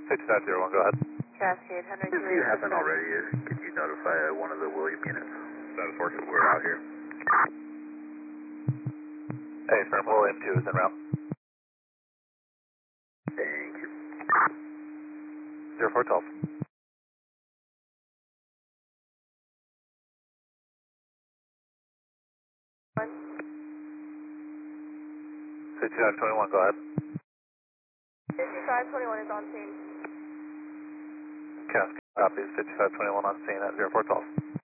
6501, go ahead. Cascade, Henry If you haven't already, could you notify one of the William units? Status work, we're out here. Hey, firm William 2 is en route. Thank you. 0412. One. 6521, go ahead. 5521 is on scene. Cascade copies 5521 on scene at 0412.